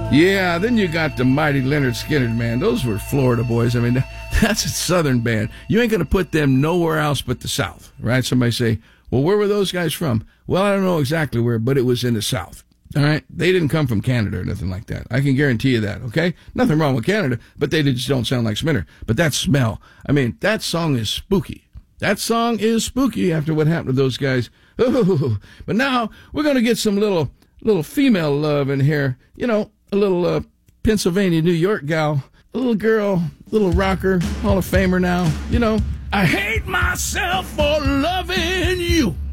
Yeah, then you got the mighty Leonard Skinner, man. Those were Florida boys. I mean, that's a Southern band. You ain't going to put them nowhere else but the South, right? Somebody say, well, where were those guys from? Well, I don't know exactly where, but it was in the South. All right? They didn't come from Canada or nothing like that. I can guarantee you that, okay? Nothing wrong with Canada, but they just don't sound like Skinner. But that smell, I mean, that song is spooky. That song is spooky after what happened to those guys. Ooh. But now we're going to get some little female love in here. You know, a little Pennsylvania, New York gal, a little girl, little rocker, Hall of Famer now. You know, I hate myself for loving you.